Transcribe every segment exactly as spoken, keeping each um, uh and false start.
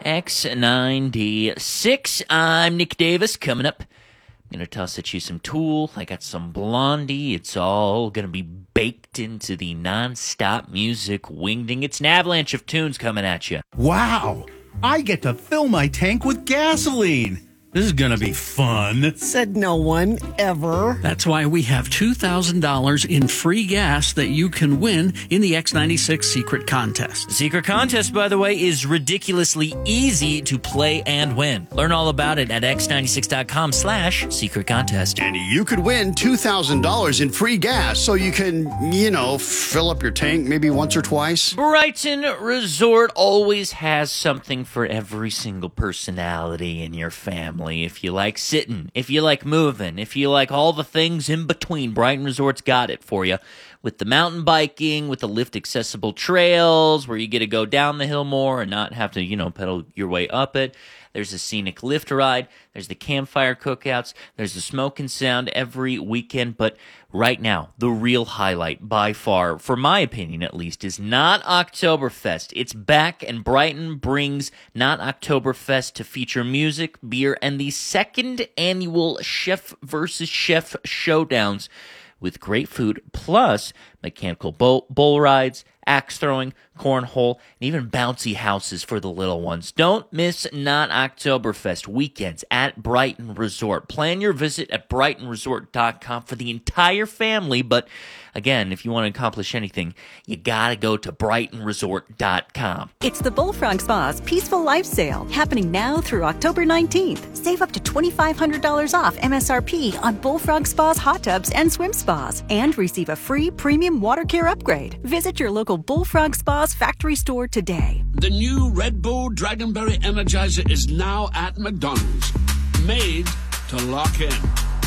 X ninety-six. I'm Nick Davis. Coming up, I'm going to toss at you some Tool. I got some Blondie. It's all going to be baked into the non-stop music wingding. It's an avalanche of tunes coming at you. Wow! I get to fill my tank with gasoline. This is going to be fun. Said no one, ever. That's why we have two thousand dollars in free gas that you can win in the X ninety-six Secret Contest. The Secret Contest, by the way, is ridiculously easy to play and win. Learn all about it at x ninety-six dot com slash secret contest. And you could win two thousand dollars in free gas so you can, you know, fill up your tank maybe once or twice. Brighton Resort always has something for every single personality in your family. If you like sitting, if you like moving, if you like all the things in between, Brighton Resort's got it for you. With the mountain biking, with the lift-accessible trails, where you get to go down the hill more and not have to, you know, pedal your way up it. There's a scenic lift ride. There's the campfire cookouts. There's the smoke and sound every weekend. But right now, the real highlight by far, for my opinion at least, is Not Oktoberfest. It's back, and Brighton brings Not Oktoberfest to feature music, beer, and the second annual Chef versus Chef showdowns with great food, plus mechanical bowl, bowl rides, axe throwing, cornhole, and even bouncy houses for the little ones. Don't miss Not Oktoberfest weekends at Brighton Resort. Plan your visit at brighton resort dot com for the entire family, but again, if you want to accomplish anything, you gotta go to brighton resort dot com. It's the Bullfrog Spa's Peaceful Life Sale, happening now through October nineteenth. Save up to two thousand five hundred dollars off M S R P on Bullfrog Spa's hot tubs and swim spas, and receive a free premium water care upgrade. Visit your local Bullfrog Spa's factory store today. The new Red Bull Dragonberry Energizer is now at McDonald's. Made to lock in.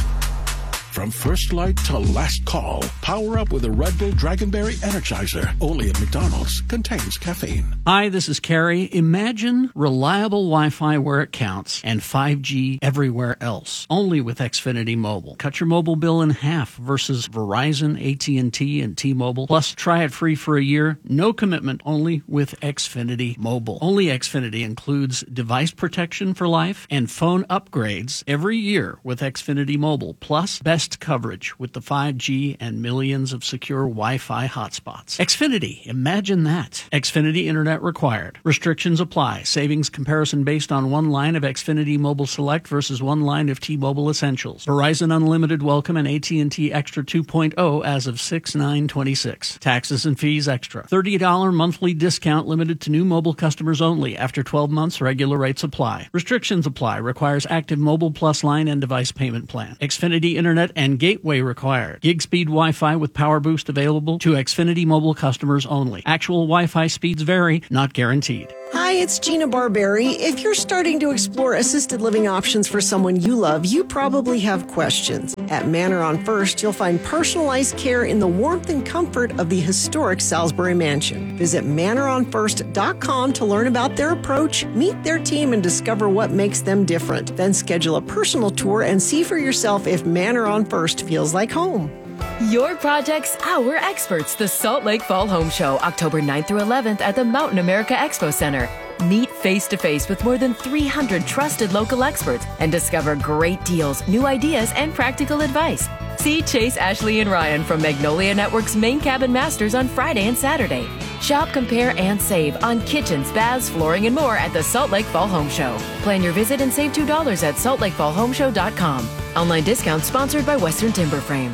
From first light to last call, power up with a Red Bull Dragonberry Energizer. Only at McDonald's. Contains caffeine. Hi, this is Carrie. Imagine reliable Wi-Fi where it counts and five G everywhere else. Only with Xfinity Mobile. Cut your mobile bill in half versus Verizon, A T and T, and T-Mobile. Plus, try it free for a year. No commitment, only with Xfinity Mobile. Only Xfinity includes device protection for life and phone upgrades every year with Xfinity Mobile. Plus, best coverage with the five G and millions of secure Wi-Fi hotspots. Xfinity, imagine that. Xfinity Internet required. Restrictions apply. Savings comparison based on one line of Xfinity Mobile Select versus one line of T-Mobile Essentials. Verizon Unlimited Welcome and A T and T Extra two point oh as of six nine twenty-six. Taxes and fees extra. thirty dollars monthly discount limited to new mobile customers only. After twelve months, regular rates apply. Restrictions apply. Requires active Mobile Plus line and device payment plan. Xfinity Internet and gateway required. Gig speed Wi-Fi with Power Boost available to Xfinity Mobile customers only. Actual Wi-Fi speeds vary, not guaranteed. Hi, it's Gina Barberi. If you're starting to explore assisted living options for someone you love, you probably have questions. At Manor on First, you'll find personalized care in the warmth and comfort of the historic Salisbury Mansion. Visit manor on first dot com to learn about their approach, meet their team, and discover what makes them different. Then schedule a personal tour and see for yourself if Manor on First feels like home. Your project's our experts. The Salt Lake Fall Home Show, October ninth through eleventh at the Mountain America Expo Center. Meet face-to-face with more than three hundred trusted local experts and discover great deals, new ideas, and practical advice. See Chase, Ashley, and Ryan from Magnolia Network's Main Cabin Masters on Friday and Saturday. Shop, compare, and save on kitchens, baths, flooring, and more at the Salt Lake Fall Home Show. Plan your visit and save two dollars at salt lake fall home show dot com. Online discount sponsored by Western Timber Frame.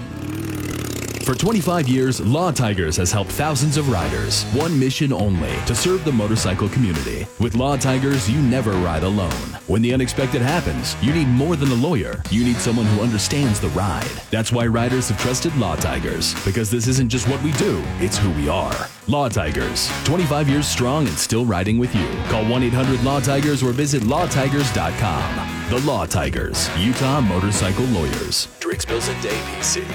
For twenty-five years, Law Tigers has helped thousands of riders. One mission only, to serve the motorcycle community. With Law Tigers, you never ride alone. When the unexpected happens, you need more than a lawyer. You need someone who understands the ride. That's why riders have trusted Law Tigers. Because this isn't just what we do, it's who we are. Law Tigers, twenty-five years strong and still riding with you. Call one eight hundred law tigers or visit law tigers dot com. The Law Tigers, Utah Motorcycle Lawyers. Drinks Bills and Day, P C.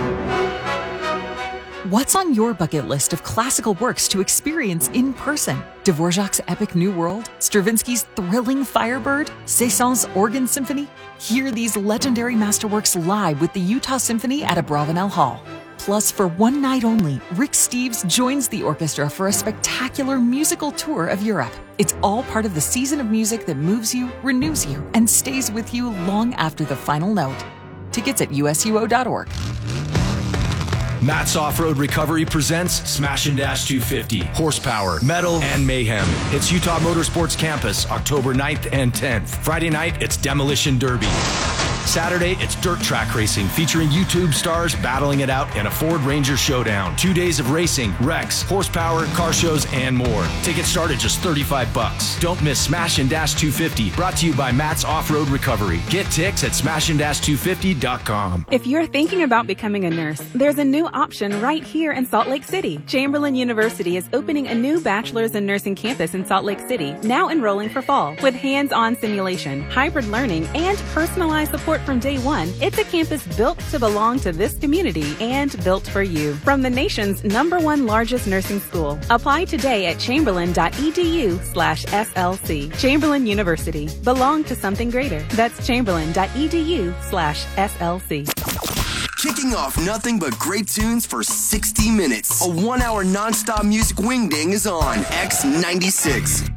What's on your bucket list of classical works to experience in person? Dvorak's epic New World? Stravinsky's thrilling Firebird? Saint-Saëns' Organ Symphony? Hear these legendary masterworks live with the Utah Symphony at Abravanel Hall. Plus, for one night only, Rick Steves joins the orchestra for a spectacular musical tour of Europe. It's all part of the season of music that moves you, renews you, and stays with you long after the final note. Tickets at U S U O dot org. Matt's Off-Road Recovery presents Smash and Dash two fifty. Horsepower, metal, and mayhem. It's Utah Motorsports Campus, October ninth and tenth. Friday night, it's Demolition Derby. Saturday, it's dirt track racing featuring YouTube stars battling it out in a Ford Ranger showdown. Two days of racing, wrecks, horsepower, car shows, and more. Tickets start at just thirty-five bucks. Don't miss Smash and Dash two fifty, brought to you by Matt's Off-Road Recovery. Get ticks at smash and dash two fifty dot com. If you're thinking about becoming a nurse, there's a new option right here in Salt Lake City. Chamberlain University is opening a new bachelor's in nursing campus in Salt Lake City, now enrolling for fall. With hands-on simulation, hybrid learning, and personalized support from day one, it's a campus built to belong to this community and built for you. From the nation's number one largest nursing school. Apply today at chamberlain.edu slash SLC. Chamberlain University. Belong to something greater. That's chamberlain.edu slash SLC. Kicking off nothing but great tunes for sixty minutes. A one-hour non-stop music wingding is on X ninety-six.